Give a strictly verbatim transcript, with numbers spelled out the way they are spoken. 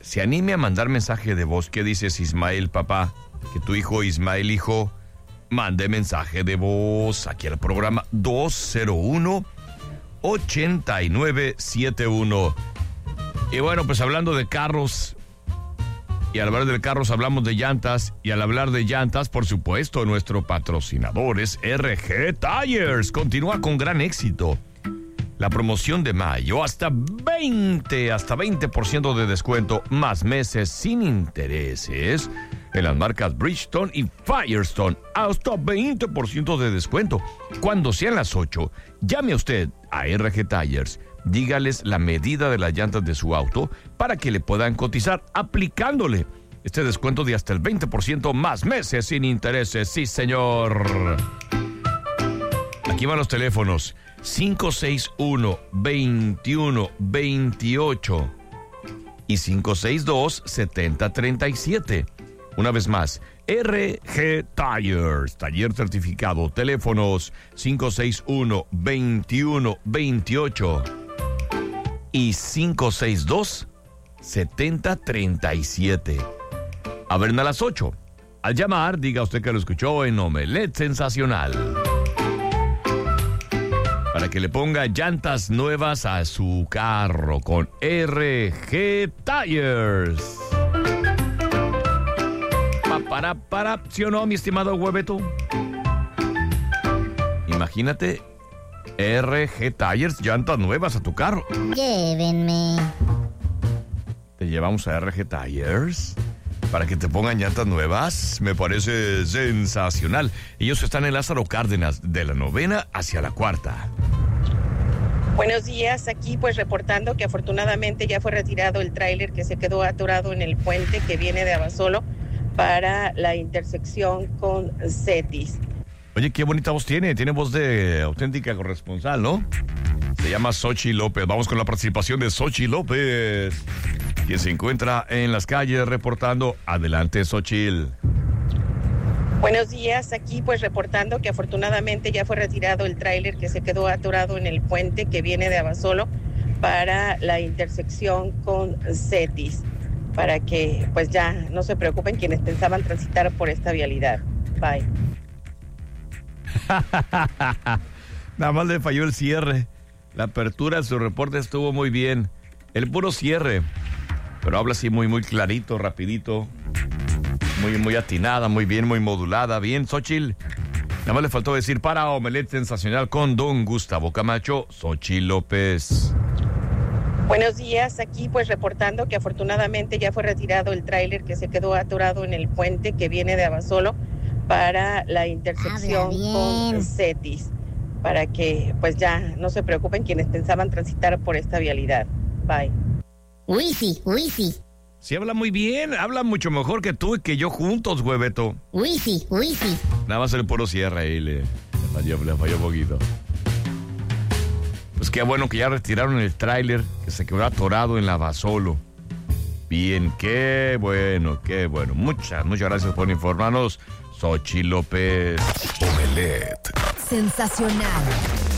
se anime a mandar mensaje de voz. ¿Qué dices, Ismael, papá? Que tu hijo Ismael, hijo, mande mensaje de voz aquí al programa dos cero uno, ocho nueve siete uno. Y bueno, pues hablando de carros, y al hablar de carros hablamos de llantas, y al hablar de llantas, por supuesto, nuestro patrocinador es R G Tires. Continúa con gran éxito la promoción de mayo, hasta veinte, hasta veinte por ciento de descuento, más meses sin intereses en las marcas Bridgestone y Firestone, hasta veinte por ciento de descuento. Cuando sean las ocho, llame usted a R G Tires, dígales la medida de las llantas de su auto para que le puedan cotizar aplicándole este descuento de hasta el veinte por ciento más meses sin intereses. Sí, señor. Aquí van los teléfonos: cinco seis uno, veintiuno veintiocho y cinco seis dos, setenta treinta y siete. Una vez más, R G Tires, taller certificado. Teléfonos cinco seis uno, veintiuno veintiocho y cinco seis dos, setenta treinta y siete. Abren a las ocho. Al llamar, diga usted que lo escuchó en Omelet Sensacional, para que le ponga llantas nuevas a su carro con R G Tires. Pa, para, para, ¿sí o no, mi estimado Hueveto? Imagínate, R G Tires, llantas nuevas a tu carro. Llévenme. Te llevamos a R G Tires para que te pongan llantas nuevas. Me parece sensacional. Ellos están en Lázaro Cárdenas, de la novena hacia la cuarta. Buenos días, aquí pues reportando que afortunadamente ya fue retirado el tráiler que se quedó atorado en el puente que viene de Abasolo para la intersección con Cetis. Oye, qué bonita voz tiene, tiene voz de auténtica corresponsal, ¿no? Se llama Xochitl López. Vamos con la participación de Xochitl López, quien se encuentra en las calles reportando. Adelante, Xochitl. Buenos días, aquí pues reportando que afortunadamente ya fue retirado el tráiler que se quedó atorado en el puente que viene de Abasolo para la intersección con Cetis, para que pues ya no se preocupen quienes pensaban transitar por esta vialidad. Bye. Nada más le falló el cierre. La apertura de su reporte estuvo muy bien. El puro cierre, pero habla así muy, muy clarito, rapidito. Muy, muy atinada, muy bien, muy modulada. Bien, Xochitl. Nada más le faltó decir para Omelet Sensacional con don Gustavo Camacho, Xochitl López. Buenos días, aquí pues reportando que afortunadamente ya fue retirado el tráiler que se quedó atorado en el puente que viene de Abasolo para la intersección con Cetis, para que pues ya no se preocupen quienes pensaban transitar por esta vialidad. Bye. Uy, sí, uy, sí. Sí, habla muy bien, habla mucho mejor que tú y que yo juntos, Hueveto. Uy, sí, uy, sí. Nada más el puro cierre ahí le, le falló, le falló un poquito. Pues qué bueno que ya retiraron el tráiler que se quedó atorado en la Abasolo. Bien, qué bueno, qué bueno. Muchas, muchas gracias por informarnos, Xochitl López. Omelet Sensacional.